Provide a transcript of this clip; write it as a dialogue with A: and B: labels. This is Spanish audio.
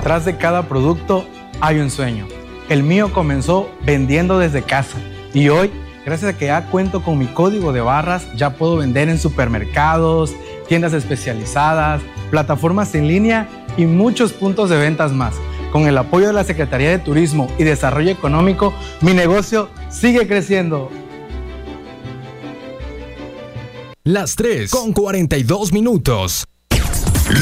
A: detrás de cada producto hay un sueño. El mío comenzó vendiendo desde casa y hoy, gracias a que ya cuento con mi código de barras, ya puedo vender en supermercados, tiendas especializadas, plataformas en línea y muchos puntos de ventas más. Con el apoyo de la Secretaría de Turismo y Desarrollo Económico, mi negocio sigue creciendo.
B: Las 3:42.